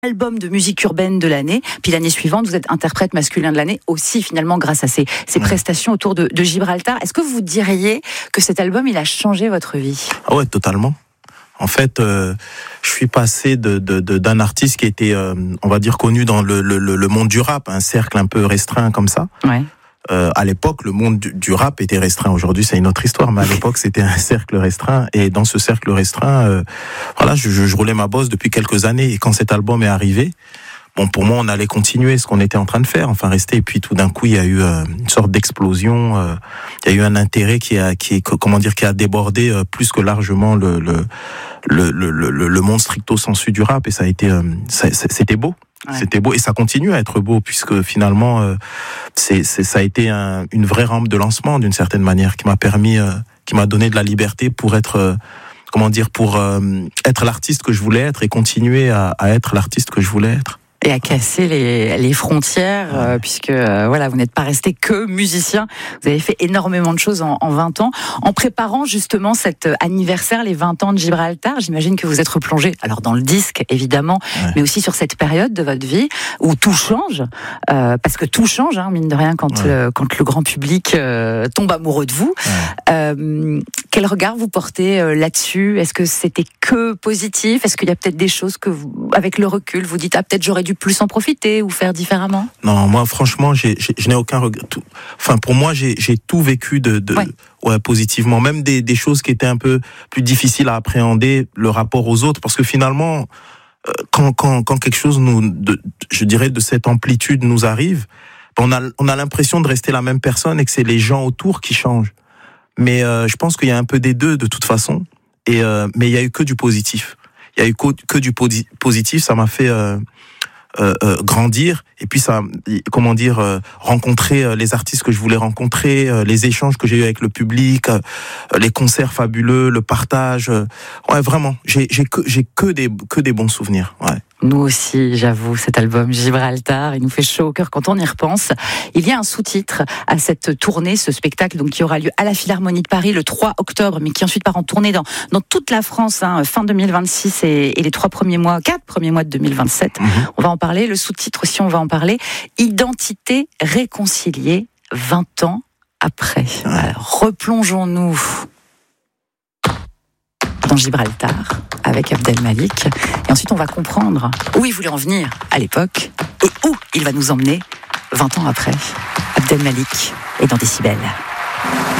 album de musique urbaine de l'année, puis l'année suivante, vous êtes interprète masculin de l'année, aussi finalement grâce à ces prestations autour de Gibraltar. Est-ce que vous diriez que cet album, il a changé votre vie ? Ah ouais, totalement. En fait, je suis passé d'un artiste qui était, on va dire, connu dans le monde du rap, un cercle un peu restreint comme ça. Ouais. À l'époque, le monde du rap était restreint. Aujourd'hui, c'est une autre histoire, mais à l'époque, c'était un cercle restreint. Et dans ce cercle restreint, voilà, je roulais ma bosse depuis quelques années. Et quand cet album est arrivé, bon, pour moi, on allait continuer ce qu'on était en train de faire, enfin rester. Et puis tout d'un coup, il y a eu une sorte d'explosion. Il y a eu un intérêt qui a débordé plus que largement le monde stricto sensu du rap. Et ça a été, c'était beau. Ouais. C'était beau et ça continue à être beau puisque finalement ça a été une vraie rampe de lancement d'une certaine manière qui m'a permis, qui m'a donné de la liberté pour être être l'artiste que je voulais être et continuer à être l'artiste que je voulais être. Et à casser les frontières, puisque voilà, vous n'êtes pas resté que musicien. Vous avez fait énormément de choses en 20 ans. En préparant justement cet anniversaire, les 20 ans de Gibraltar, j'imagine que vous êtes replongé, alors dans le disque évidemment, mais aussi sur cette période de votre vie où tout change, parce que tout change, hein, mine de rien, quand le grand public tombe amoureux de vous. Quel regard vous portez là-dessus ? Est-ce que c'était que positif ? Est-ce qu'il y a peut-être des choses que vous, avec le recul, vous dites peut-être j'aurais dû plus en profiter ou faire différemment ? Non, moi franchement, je n'ai aucun regret. Enfin, pour moi, j'ai tout vécu positivement. Même des choses qui étaient un peu plus difficiles à appréhender, le rapport aux autres, parce que finalement, quand quelque chose de cette amplitude nous arrive, on a l'impression de rester la même personne et que c'est les gens autour qui changent. Mais je pense qu'il y a un peu des deux de toute façon. Mais il y a eu que du positif. Il y a eu que du positif. Ça m'a fait grandir et puis ça, rencontrer les artistes que je voulais rencontrer, les échanges que j'ai eu avec le public, les concerts fabuleux, le partage. Ouais, vraiment, j'ai que des bons souvenirs. Ouais. Nous aussi, j'avoue, cet album Gibraltar, il nous fait chaud au cœur quand on y repense. Il y a un sous-titre à cette tournée, ce spectacle donc qui aura lieu à la Philharmonie de Paris le 3 octobre, mais qui ensuite part en tournée dans toute la France, fin 2026 et les 4 premiers mois de 2027. On va en parler. Le sous-titre aussi, on va en parler. Identité réconciliée 20 ans après. Alors, replongeons-nous dans Gibraltar avec Abdel Malik et ensuite on va comprendre où il voulait en venir à l'époque et où il va nous emmener 20 ans après. Abdel Malik est dans Décibel.